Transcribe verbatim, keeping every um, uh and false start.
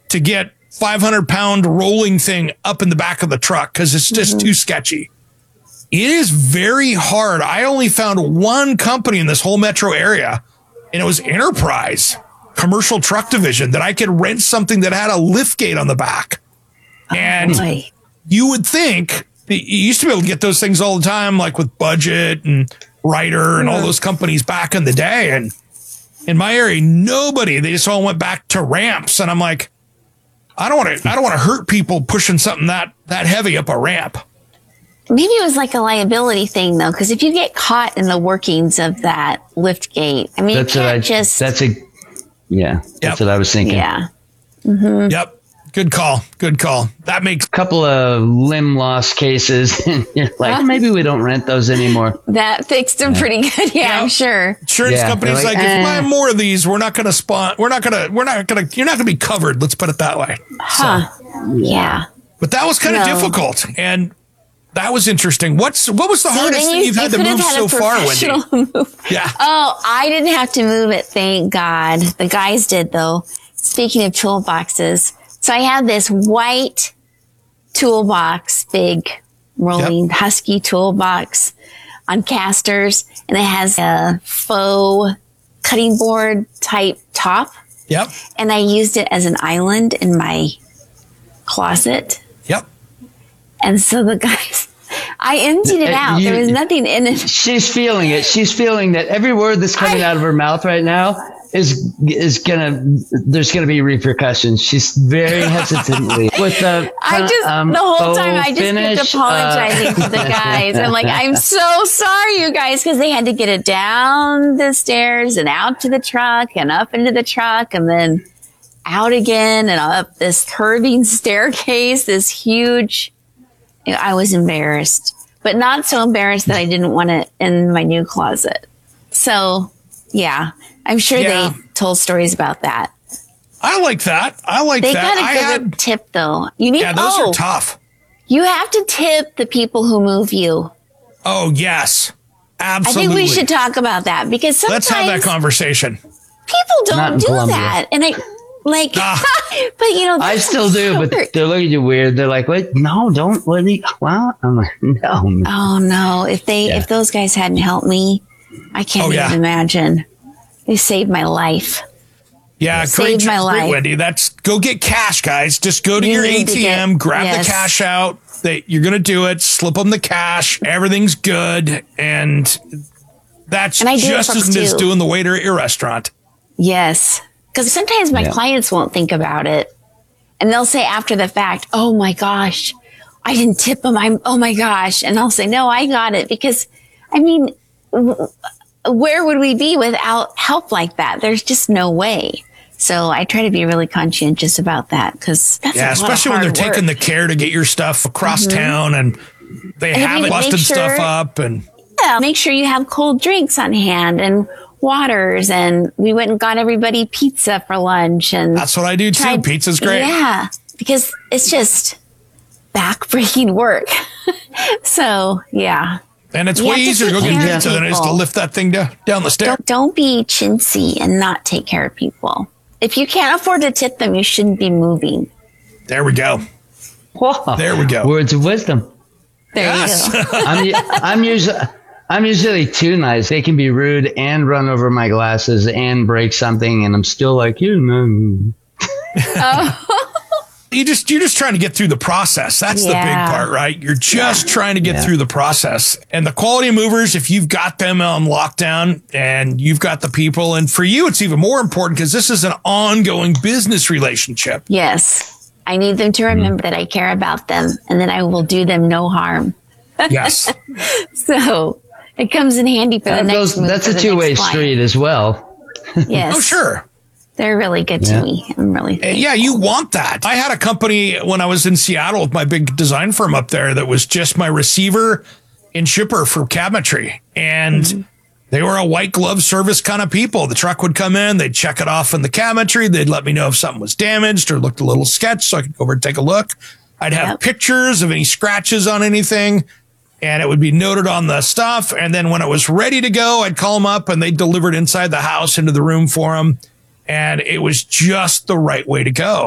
to get five hundred pound rolling thing up in the back of the truck because it's just mm-hmm. too sketchy. It is very hard. I only found one company in this whole metro area, and it was Enterprise Commercial Truck Division, that I could rent something that had a lift gate on the back. And oh, you would think you used to be able to get those things all the time, like with Budget and Ryder and yeah. all those companies back in the day. And in my area, nobody, they just all went back to ramps. And I'm like, I don't want to, I don't want to hurt people pushing something that, that heavy up a ramp. Maybe it was like a liability thing, though, because if you get caught in the workings of that lift gate, I mean, that's you can't I, just. That's a, yeah, that's yep. what I was thinking. Yeah. Mm-hmm. Yep. Good call. Good call. That makes a couple of limb loss cases. And you're like, well, maybe we don't rent those anymore. That fixed them yeah. pretty good. Yeah, yeah, I'm sure. Insurance yeah, companies like, like eh. if we buy more of these, we're not going to spawn. We're not going to, we're not going to, you're not going to be covered. Let's put it that way. Huh. So, yeah. But that was kind of no. difficult. And that was interesting. What's, what was the See, hardest you, thing you've had to move so far, Wendy? Move. Yeah. Oh, I didn't have to move it. Thank God. The guys did, though. Speaking of toolboxes. So I have this white toolbox, big rolling yep. Husky toolbox on casters, and it has a faux cutting board type top. Yep. And I used it as an island in my closet. Yep. And so the guys, I emptied it out. You, there was nothing in it. She's feeling it. She's feeling that every word that's coming I, out of her mouth right now is is gonna there's gonna be repercussions. She's very hesitantly with the I just um, the whole time I just finish, kept apologizing uh, to the guys. I'm like, I'm so sorry, you guys, because they had to get it down the stairs and out to the truck and up into the truck and then out again and up this curving staircase, this huge. You know, I was embarrassed, but not so embarrassed that I didn't want it in my new closet. So, yeah. I'm sure yeah. they told stories about that. I like that. I like they that. They got a good had, tip, though. You need, yeah, those oh, are tough. You have to tip the people who move you. Oh, yes. Absolutely. I think we should talk about that because sometimes... Let's have that conversation. People don't do Columbia. that. And I... Like, ah. but you know, I still do, hard. But they're looking at you weird. They're like, wait, no, don't, what are you, well, I'm like, no. Oh, no. If they, yeah. if those guys hadn't helped me, I can't oh, yeah. even imagine. They saved my life. Yeah, they great, saved my great, life. Wendy. That's go get cash, guys. Just go to you your A T M, get, grab yes. the cash out. They, you're going to do it. Slip them the cash. Everything's good. And that's and just as good as doing the waiter at your restaurant. Yes. Because sometimes my yeah. clients won't think about it. And they'll say after the fact, oh my gosh, I didn't tip them. I'm, oh my gosh. And I'll say, no, I got it. Because, I mean, w- where would we be without help like that? There's just no way. So I try to be really conscientious about that because that's yeah, a lot especially of hard when they're work. taking the care to get your stuff across mm-hmm. town and they and haven't busted sure, stuff up. And yeah, make sure you have cold drinks on hand and waters, and we went and got everybody pizza for lunch, and that's what I do too. Tried, Pizza's great. Yeah, because it's just back-breaking work. So yeah, and it's way easier to go get pizza than it is to lift that thing down, down the stairs. Don't, don't be chintzy and not take care of people. If you can't afford to tip them, you shouldn't be moving. There we go. Whoa. There we go. Words of wisdom. There yes. you go. I'm, I'm usually. I'm usually too nice. They can be rude and run over my glasses and break something, and I'm still like, you know. Oh. you just you're just trying to get through the process. That's yeah. the big part, right? You're just yeah. trying to get yeah. through the process. And the quality movers, if you've got them on lockdown and you've got the people, and for you, it's even more important because this is an ongoing business relationship. Yes, I need them to remember mm-hmm. that I care about them and that I will do them no harm. Yes. So. It comes in handy for the that next goes, move That's a two-way street as well. Yes. Oh, sure. They're really good to yeah. me. I'm really thankful. Yeah, you want that. I had a company when I was in Seattle with my big design firm up there that was just my receiver and shipper for cabinetry. And mm-hmm. they were a white glove service kind of people. The truck would come in, they'd check it off in the cabinetry. They'd let me know if something was damaged or looked a little sketch so I could go over and take a look. I'd have yep. pictures of any scratches on anything. And it would be noted on the stuff. And then when it was ready to go, I'd call them up and they delivered inside the house into the room for them. And it was just the right way to go.